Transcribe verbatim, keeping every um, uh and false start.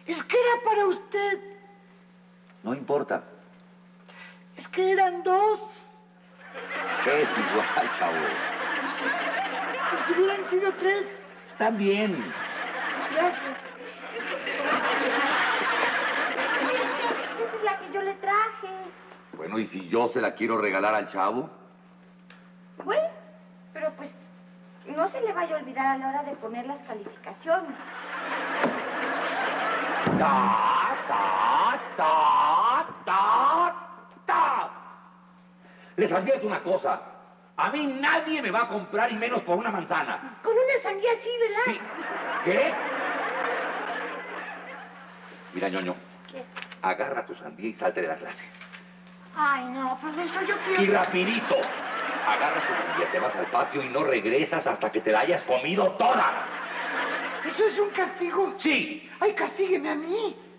Es que era para usted. No importa. Es que eran dos. Es igual, chavo. Y si hubieran sido tres. Está bien. Gracias. Esa es la que yo le traje. Bueno, ¿y si yo se la quiero regalar al chavo? Bueno, pero pues no se le vaya a olvidar a la hora de poner las calificaciones. Ta, ta, ta, ta, ta. Les advierto una cosa. A mí nadie me va a comprar y menos por una manzana. Con una sandía sí, ¿verdad? Sí. ¿Qué? Mira, ñoño. ¿Qué? Agarra tu sandía y salte de la clase. Ay, no, profesor, yo quiero... Y rapidito. Agarras tu sandía, te vas al patio y no regresas hasta que te la hayas comido toda. ¿Eso es un castigo? Sí. Ay, castígueme a mí.